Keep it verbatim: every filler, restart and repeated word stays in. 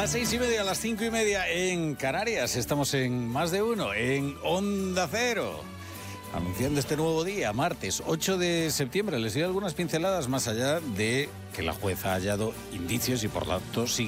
Las seis y media, las cinco y media en Canarias. Estamos en Más de Uno, en Onda Cero. Anunciando este nuevo día, martes ocho de septiembre. Les doy algunas pinceladas más allá de que la jueza ha hallado indicios y por tanto sigue